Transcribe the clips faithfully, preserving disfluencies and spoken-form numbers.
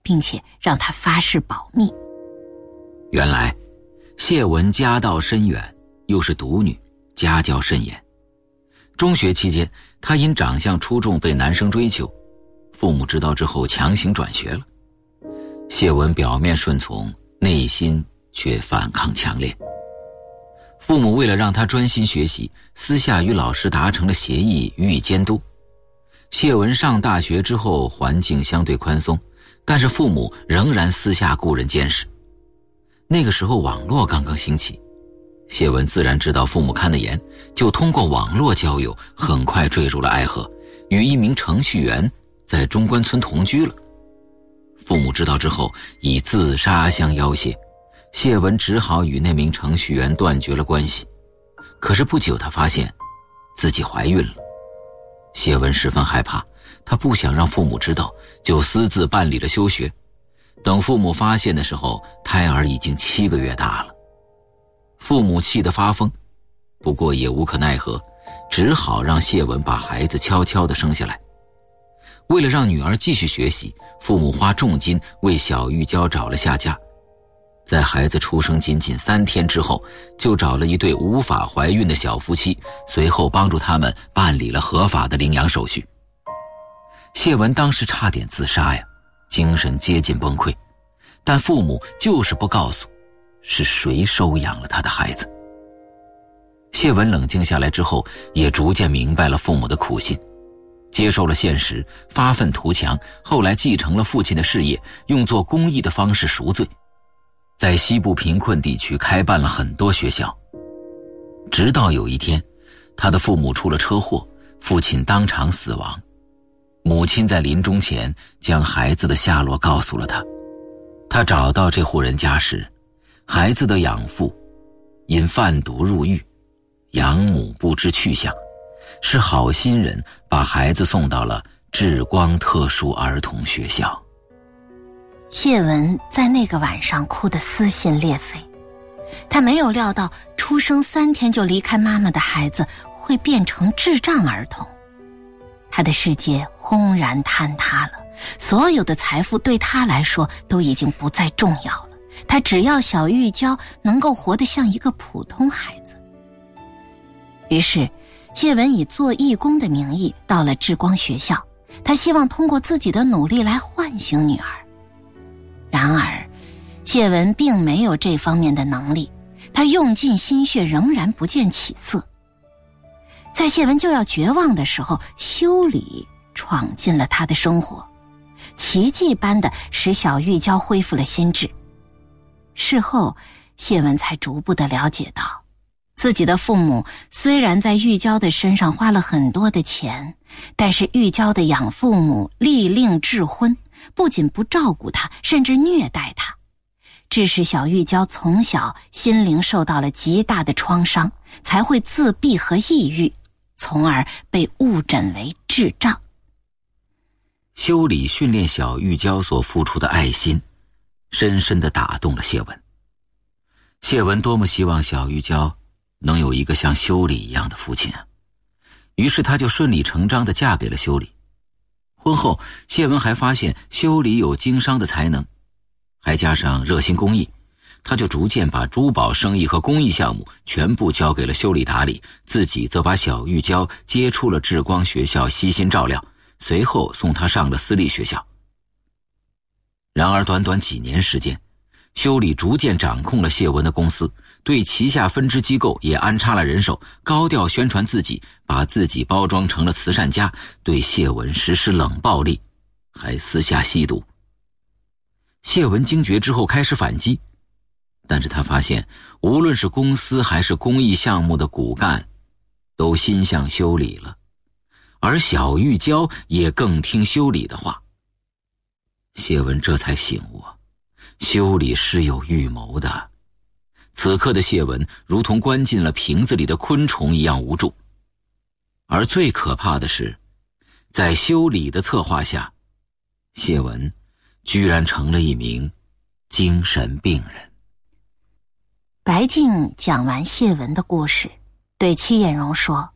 并且让他发誓保密。 原来谢文家道深远，又是独女，家教甚严。中学期间，她因长相出众被男生追求，父母知道之后强行转学了。谢文表面顺从，内心却反抗强烈。父母为了让她专心学习，私下与老师达成了协议，予以监督。谢文上大学之后，环境相对宽松，但是父母仍然私下雇人监视。那个时候网络刚刚兴起，谢文自然知道父母看得严，就通过网络交友，很快坠入了爱河，与一名程序员在中关村同居了。父母知道之后，以自杀相要挟，谢文只好与那名程序员断绝了关系。可是不久，她发现自己怀孕了。谢文十分害怕，她不想让父母知道，就私自办理了休学。等父母发现的时候，胎儿已经七个月大了。父母气得发疯，不过也无可奈何，只好让谢文把孩子悄悄地生下来。为了让女儿继续学习，父母花重金为小玉娇找了下家。在孩子出生仅仅三天之后，就找了一对无法怀孕的小夫妻，随后帮助他们办理了合法的领养手续。谢文当时差点自杀呀，精神接近崩溃，但父母就是不告诉是谁收养了他的孩子。谢文冷静下来之后，也逐渐明白了父母的苦心，接受了现实，发愤图强，后来继承了父亲的事业，用做公益的方式赎罪，在西部贫困地区开办了很多学校。直到有一天，他的父母出了车祸，父亲当场死亡。母亲在临终前将孩子的下落告诉了他。他找到这户人家时，孩子的养父因贩毒入狱，养母不知去向，是好心人把孩子送到了智光特殊儿童学校。 谢文在那个晚上哭得撕心裂肺，他没有料到出生三天就离开妈妈的孩子会变成智障儿童。他的世界轰然坍塌了，所有的财富对他来说都已经不再重要了，他只要小玉娇能够活得像一个普通孩子。于是谢文以做义工的名义到了智光学校，他希望通过自己的努力来唤醒女儿。然而谢文并没有这方面的能力，他用尽心血仍然不见起色。在谢文就要绝望的时候，修理闯进了他的生活，奇迹般的使小玉娇恢复了心智。事后谢文才逐步的了解到，自己的父母虽然在玉娇的身上花了很多的钱，但是玉娇的养父母力令智昏，不仅不照顾她，甚至虐待她，致使小玉娇从小心灵受到了极大的创伤，才会自闭和抑郁，从而被误诊为智障。 修理训练小玉娇所付出的爱心，深深地打动了谢文。谢文多么希望小玉娇能有一个像修理一样的父亲啊！于是她就顺理成章地嫁给了修理。婚后，谢文还发现修理有经商的才能，还加上热心公益，他就逐渐把珠宝生意和公益项目全部交给了修理打理，自己则把小玉娇接出了智光学校悉心照料，随后送她上了私立学校。然而短短几年时间，修理逐渐掌控了谢文的公司，对旗下分支机构也安插了人手，高调宣传自己，把自己包装成了慈善家，对谢文实施冷暴力，还私下吸毒。谢文惊觉之后开始反击，但是他发现无论是公司还是公益项目的骨干都心向修理了，而小玉娇也更听修理的话。谢文这才醒悟，修理是有预谋的。此刻的谢文如同关进了瓶子里的昆虫一样无助，而最可怕的是，在修理的策划下，谢文居然成了一名精神病人。 白静讲完谢文的故事，对戚衍荣说：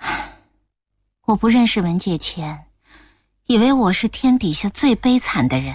我不认识文借钱，以为我是天底下最悲惨的人。